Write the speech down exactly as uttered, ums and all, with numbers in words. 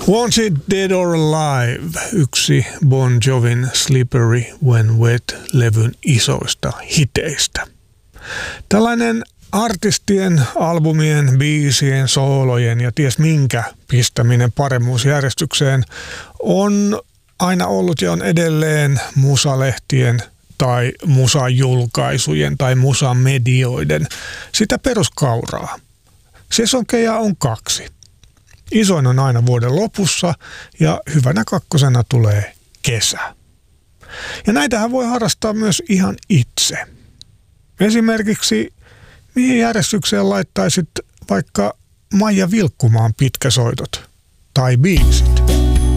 Wanted Dead or Alive, yksi Bon Jovin Slippery When Wet-levyn isoista hiteistä. Tällainen artistien, albumien, biisien, soolojen ja ties minkä pistäminen paremmuusjärjestykseen on aina ollut ja on edelleen musalehtien tai musajulkaisujen tai musamedioiden sitä peruskauraa. Sesonkeja on kaksi. Isoin on aina vuoden lopussa ja hyvänä kakkosena tulee kesä. Ja näitähän voi harrastaa myös ihan itse. Esimerkiksi mihin järjestykseen laittaisit vaikka Maija Vilkkumaan pitkäsoitot tai biisit?